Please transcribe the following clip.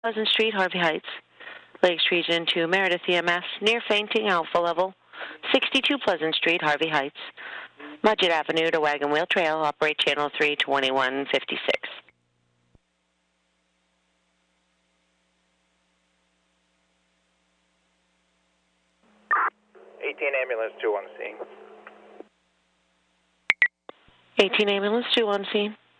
Pleasant Street, Harvey Heights. Lakes Region to Meredith EMS, near fainting, alpha level. 62 Pleasant Street, Harvey Heights. Mudgett Avenue to Wagon Wheel Trail, operate channel 32156. 18 ambulance 2 on scene. 18 ambulance 2 on scene.